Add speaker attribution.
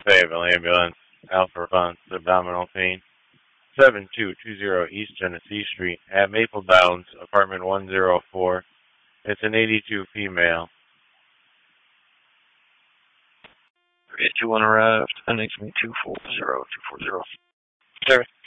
Speaker 1: Fayetteville Ambulance, Alpha Response, abdominal pain. 7220 East Genesee Street at Maple Downs, apartment 104. It's an 82 female.
Speaker 2: 381 arrived. NHME 240240. Sir.